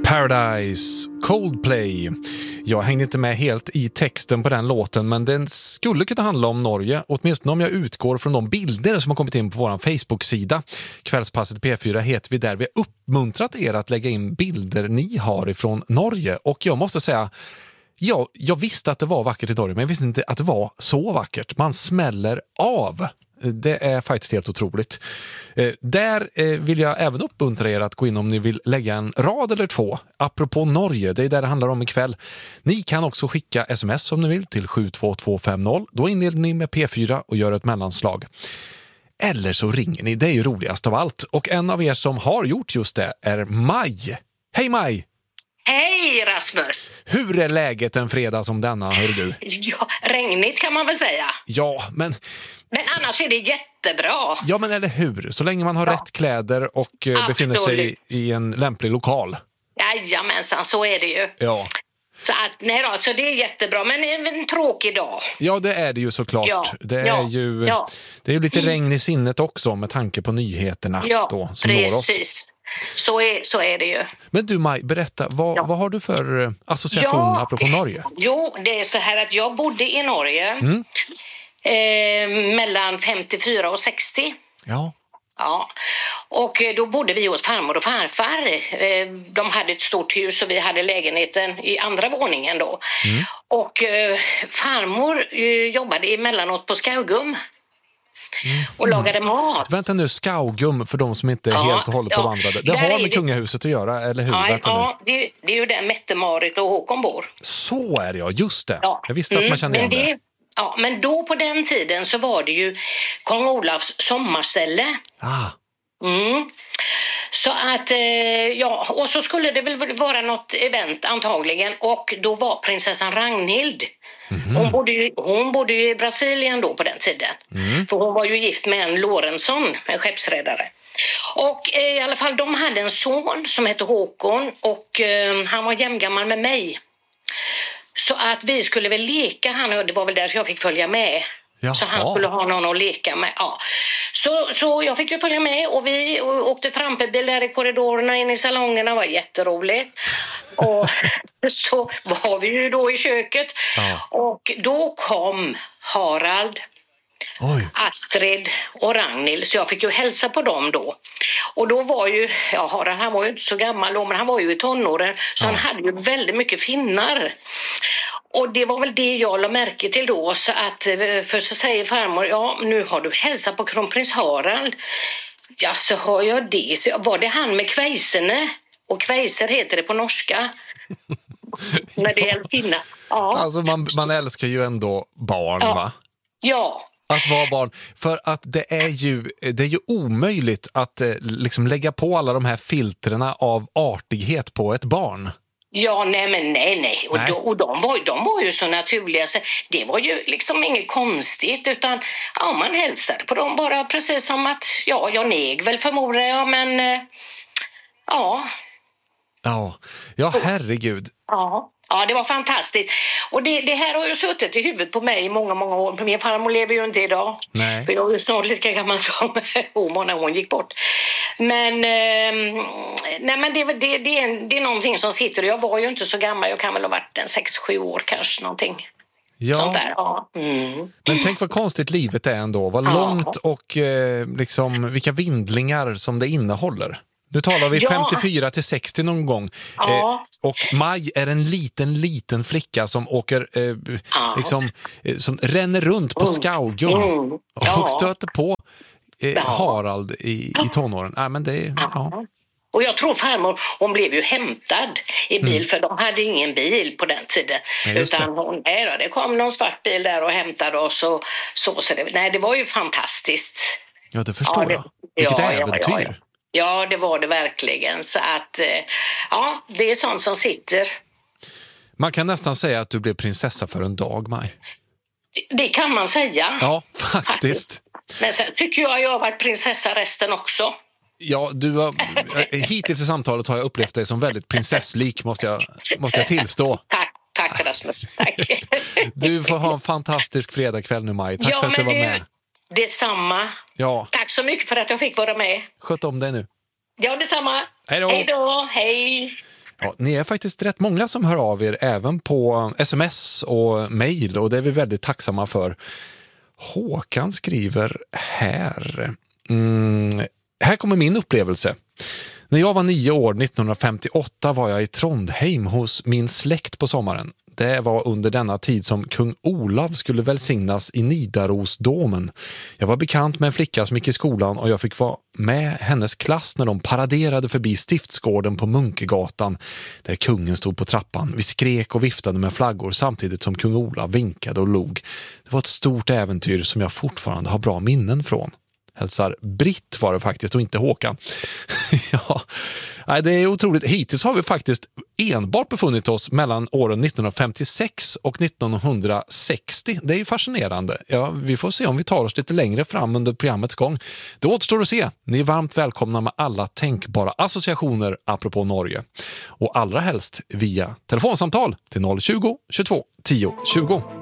Paradise, Coldplay. Jag hängde inte med helt i texten på den låten, men den skulle kunna handla om Norge, åtminstone om jag utgår från de bilder som har kommit in på vår Facebook-sida. Kvällspasset P4 heter vi där. Vi har uppmuntrat er att lägga in bilder ni har ifrån Norge, och jag måste säga, jag visste att det var vackert i Norge, men jag visste inte att det var så vackert. Man smäller av. Det är faktiskt helt otroligt. Där vill jag även uppmuntra er att gå in om ni vill lägga en rad eller två. Apropå Norge, det är där det handlar om ikväll. Ni kan också skicka sms om ni vill till 72250. Då inleder ni med P4 och gör ett mellanslag. Eller så ringer ni, det är ju roligast av allt. Och en av er som har gjort just det är Maj. Hej Maj! Hej Rasmus! Hur är läget en fredag som denna, hör du? Ja, regnigt kan man väl säga. Ja, men annars är det jättebra. Ja, men eller hur? Så länge man har rätt kläder och befinner sig i en lämplig lokal. Jajamensan, så är det ju. Ja. Så att, nej då, så det är jättebra, men det är en tråkig dag. Ja, det är det ju såklart. Ja. Det är ju lite regn i sinnet också med tanke på nyheterna då, som når oss. Precis. Så är det ju. Men du Maj, berätta, vad har du för association apropå Norge? Jo, det är så här att jag bodde i Norge mellan 54 och 60. Ja. Ja, och då bodde vi hos farmor och farfar. De hade ett stort hus och vi hade lägenheten i andra våningen då. Och farmor jobbade emellanåt på Skaugum. Och lagade mat. Vänta nu, Skaugum för de som inte är helt och hållet på vandrade. Det har med kungahuset att göra, eller hur? Ja, det är ju där Mette-Marit och Håkon bor. Så är det, ja, just det. Jag visste att man kände igen det. Ja, men då på den tiden så var det ju Kung Olafs sommarställe. Så att, och så skulle det väl vara något event antagligen, och då var prinsessan Ragnhild. Hon bodde ju i Brasilien då på den tiden. För hon var ju gift med en Lorentzon, en skeppsredare. Och i alla fall, de hade en son som hette Håkon, och han var jämngammal med mig. Så att vi skulle väl leka, det var väl därför jag fick följa med. Jaha. Så han skulle ha någon att leka med. Ja. Så jag fick ju följa med, och vi åkte trampebil där i korridorerna in i salongerna, var jätteroligt. Och så var vi ju då i köket. Och då kom Harald, Astrid och Ragnhild, så jag fick ju hälsa på dem då. Och då var ju, Harald, han var ju inte så gammal då, men han var ju i tonåren, så han hade ju väldigt mycket finnar. Och det var väl det jag la märke till då, så att för så säger farmor, nu har du hälsat på kronprins Harald. Ja, så har jag det. Så var det han med kvejserne? Och kvejser heter det på norska. När det är finna. Ja. Alltså man älskar ju ändå barn, va? Ja. Att vara barn, för att det är ju omöjligt att liksom lägga på alla de här filtrerna av artighet på ett barn. Ja, nej. Och de var ju så naturliga. Så det var ju liksom inget konstigt, utan man hälsade på dem bara precis som att, jag neg väl förmodar jag, men Ja, herregud. Ja, det var fantastiskt. Och det här har ju suttit i huvudet på mig i många, många år. Min farmor lever ju inte idag. Nej. För jag är snart lika gammal som hon när hon gick bort. Men, men det är någonting som sitter. Jag var ju inte så gammal. Jag kan väl ha varit 6-7 år kanske, någonting. Ja. Sånt där, Men tänk vad konstigt livet är ändå. Vad långt och liksom vilka vindlingar som det innehåller. Nu talar vi 54 till 60 någon gång. Och Maj är en liten flicka som åker som ränner runt på Skaugum och stöter på Harald i tonåren. Men det Och jag tror farmor, hon blev ju hämtad i bil, för de hade ingen bil på den tiden. Utan det kom någon svart bil där och hämtade oss. Så det var ju fantastiskt. Ja, det förstår jag. Vilket äventyr. Ja, det var det verkligen. Så att, det är sånt som sitter. Man kan nästan säga att du blev prinsessa för en dag, Maj. Det kan man säga. Ja, faktiskt. Men sen tycker jag har varit prinsessa resten också. Ja, hittills i samtalet har jag upplevt dig som väldigt prinsesslik, måste jag tillstå. Tack Rasmus, tack. Du får ha en fantastisk fredagkväll nu, Maj. Tack för att du var med. Detsamma. Ja. Tack så mycket för att jag fick vara med. Sköt om dig nu. Ja, detsamma. Hej då. Hej då, hej. Ja, ni är faktiskt rätt många som hör av er även på sms och mejl, och det är vi väldigt tacksamma för. Håkan skriver här. Här kommer min upplevelse. När jag var 9 år 1958 var jag i Trondheim hos min släkt på sommaren. Det var under denna tid som kung Olav skulle välsignas i Nidarosdomen. Jag var bekant med en flicka som gick i skolan och jag fick vara med hennes klass när de paraderade förbi Stiftsgården på Munkegatan där kungen stod på trappan. Vi skrek och viftade med flaggor samtidigt som kung Olav vinkade och log. Det var ett stort äventyr som jag fortfarande har bra minnen från. Hälsar Britt var det faktiskt och inte Håkan. Ja, det är otroligt. Hittills har vi faktiskt enbart befunnit oss mellan åren 1956 och 1960. Det är ju fascinerande. Ja, vi får se om vi tar oss lite längre fram under programmets gång. Det återstår att se. Ni är varmt välkomna med alla tänkbara associationer apropå Norge. Och allra helst via telefonsamtal till 020 22 10 20.